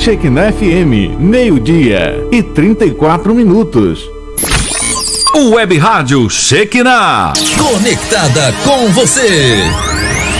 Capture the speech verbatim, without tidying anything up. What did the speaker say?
Shekinah F M, meio-dia e trinta e quatro minutos. O Web Rádio Shekinah, conectada com você.